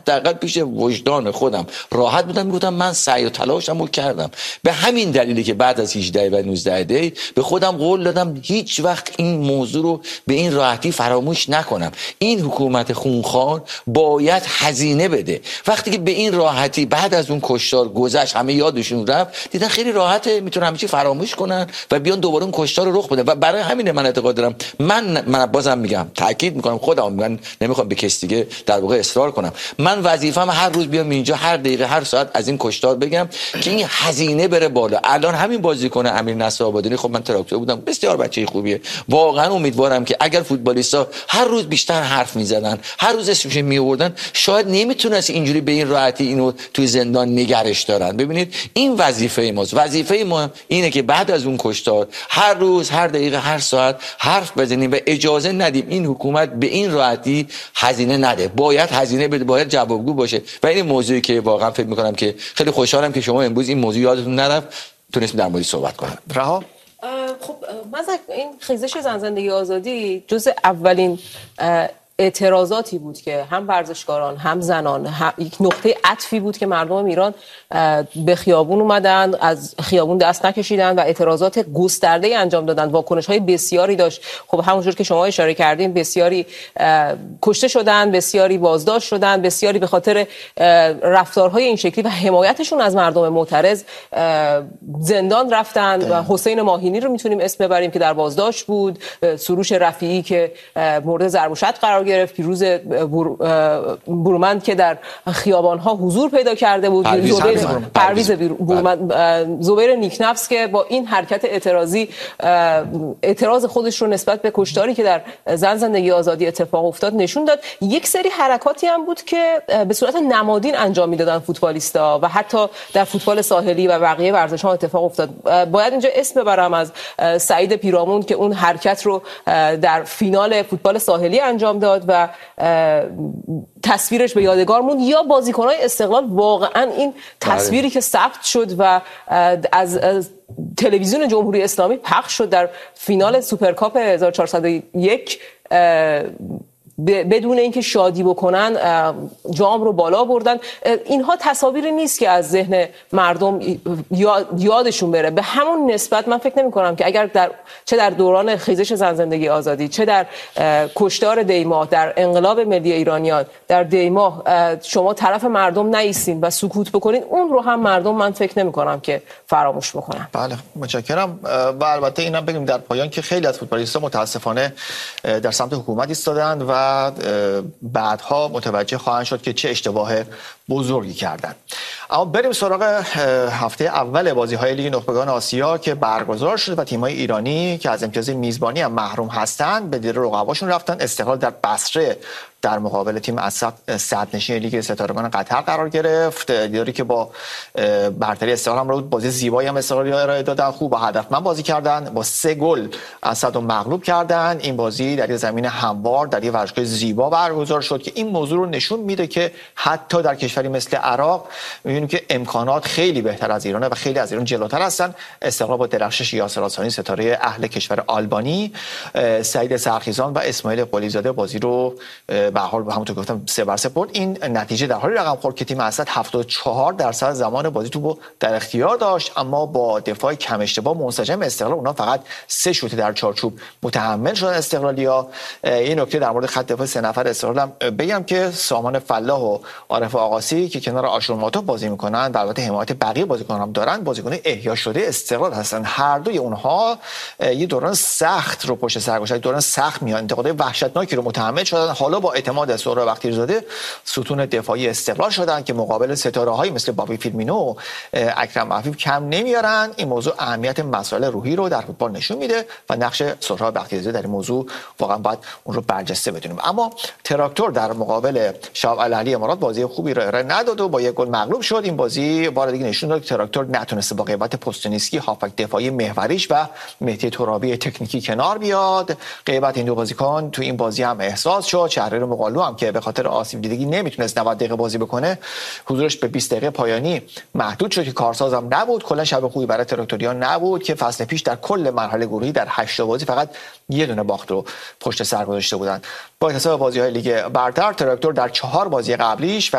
حداقل پیش وجدان خودم راحت بودم، میگفتم من سعی و تلاشمو کردم. به همین دلیلی که بعد از 18 و 19 دی به خودم قول دادم هیچ وقت این موضوع رو به این راحتی فراموش نکنم. این حکومت خونخوار باید هزینه بده. وقتی که به این راحتی بعد از اون کشتار گذشت همه یادشون رفت، دیدن خیلی راحته میتونن همه چی فراموش کنن و بیان دوباره اون کشتار رو رخ بدن. و برای همین من اعتقاد دارم، من بازم میگم تاکید میکنم، خودم من نمیخوام به کسی دیگه در واقع اصرار کنم، من وظیفه‌م هر روز بیام اینجا هر دقیقه هر ساعت از این کشتار بگم که این هزینه بره بالا. الان همین بازیکن امیر نصرآبادانی، خب من تراکتور بودم، بسیار بچه خوبیه، واقعا امیدوارم که اگر فوتبالیستا هر روز بیشتر حرف میزدن، هر روز اسمش میآوردن، شاید نمیتونست اینجوری به این راحتی اینو توی زندان نگرش دارن. ببینید این وظیفه ماست. وظیفه ما اینه که بعد از اون کشتار هر روز هر دقیقه هر ساعت حرف بزنیم و اجازه ندیم این حکومت به این راحتی هزینه نده. باید هزینه بده، باید جوابگو باشه. و این موضوعی که واقعا فکر میکنم که خیلی خوشحالم که شما امروز این موضوع یادتون نرفت تونستیم در موردش صحبت کنیم. رها خب مثلا این خیزش زن زندگی آزادی جز اولین اعتراضاتی بود که هم ورزشکاران هم زنان یک نقطه عطفی بود که مردم ایران به خیابون اومدن، از خیابون دست نکشیدن و اعتراضات گسترده‌ای انجام دادن. واکنش‌های بسیاری داشت. خب همونجور که شما اشاره کردین بسیاری کشته شدن، بسیاری بازداشت شدن، بسیاری به خاطر رفتارهای این شکلی و حمایتشون از مردم معترض زندان رفتن. و حسین ماهینی رو میتونیم اسم ببریم که در بازداشت بود، سروش رفیعی که مورد ضرب و شتم قرار گرفت، پیروز برومند که در خیابان‌ها حضور پیدا کرده بود، پرویز برومند، زبیر نیکنفس که با این حرکت اعتراضی اعتراض خودش رو نسبت به کشتاری که در زن زندگی آزادی اتفاق افتاد نشون داد. یک سری حرکاتی هم بود که به صورت نمادین انجام میدادن فوتبالیستا و حتی در فوتبال ساحلی و بقیه ورزش‌ها اتفاق افتاد. باید اینجا اسم ببرم از سعید پیرامون که اون حرکت رو در فینال فوتبال ساحلی انجام داد و تصویرش به یادگار موند، یا بازیکن‌های استقلال. واقعا این تصویری که ثبت شد و از تلویزیون جمهوری اسلامی پخش شد در فینال سوپرکاپ 1401 بدون اینکه شادی بکنن جام رو بالا بردن، اینها تصاویری نیست که از ذهن مردم یادشون بره. به همون نسبت من فکر نمی کنم که اگر چه در دوران خیزش زن زندگی آزادی، چه در کشتار دیماه، در انقلاب ملی ایرانیان در دیماه شما طرف مردم نایستین و سکوت بکنین، اون رو هم مردم من فکر نمی کنم که فراموش بکنن. بله متشکرم. و البته اینم بگیم در پایان که خیلی از فوتبالیست‌ها متاسفانه در سمت حکومت ایستادند و بعدها متوجه خواهند شد که چه اشتباه بزرگی کردند. اما بریم سراغ هفته اول بازی‌های لیگ نخبگان آسیا که برگزار شد و تیم‌های ایرانی که از امتیاز میزبانی هم محروم هستند به دیر رقباشون رفتن. استقلال در بصره در مقابل تیم اسد صدرنشین لیگ ستارگان قطر قرار گرفت. دیداری که با برتری استقلال هم رو بازی زیبایی هم استقلالی ارائه دادن، خوب و هدفمند بازی کردن، با 3 گل اسد رو مغلوب کردن. این بازی در زمین هموار در یه ورزشگاه زیبا برگزار شد که این موضوع رو نشون میده که حتی در کشوری مثل عراق می‌بینیم که امکانات خیلی بهتر از ایرانه و خیلی از ایران جلوتر هستن. استقلال با درخشش یاسر آسانی ستاره اهل کشور آلبانی، سعید سرخیزان و اسماعیل قلیزاده بازی رو به حال همونطور که گفتم 3-3 برد. این نتیجه در حالی رقم خورد که تیم اسد 74% زمان بازی توپو در اختیار داشت، اما با دفاع کم اشتباه منسجم استقلال اونا فقط 3 شوت در چارچوب متحمل شدن. استقلالیا این نکته در مورد خط دفاع 3 نفر استقلال بگم که سامان فلاح و عارف آقاسی که کنار آشورماتوف بازی میکنن، البته حمایت بقیه بازیکنان هم دارن، بازیکن احیا شده استقلال هستن. هر دوی اونها یه دوران سخت رو پشت سر گذاشتن، دوران سخت میاد، انتقادهای وحشتناکی رو متحمل شدن. حالا با اعتماد سهراب بختیاریزاده ستون دفاعی استقلال شدن که مقابل ستاره‌هایی مثل بابی فیرمینو و اکرم عفیف کم نمیارن. این موضوع اهمیت مسائل روحی رو در فوتبال نشون میده و نقش سهراب بختیاریزاده در این موضوع واقعا باید اون رو برجسته بدونیم. اما تراکتور در مقابل شاب الاهلی امارات بازی خوبی رو ارائه نداد و با 1 گل مغلوب شد. این بازی بار دیگه نشون داد که تراکتور نتونسته با غیبت پوستنیسکی هافبک دفاعی محوریش و مهدی ترابی تکنیکی کنار بیاد. غیبت این دو بازیکن تو این بازی هم احساس شد. شهریار مقالو هم که به خاطر آسیب دیدگی نمیتونست 90 دقیقه بازی بکنه، حضورش به 20 دقیقه پایانی محدود شد که کارساز هم نبود. کلا شب خوبی برای تراکتوریان نبود که فصل پیش در کل مرحله گروهی در 8 بازی فقط 1 دونه باخت رو پشت سر گذاشته بودند. با حساب بازی‌های لیگ برتر تراکتور در 4 بازی قبلیش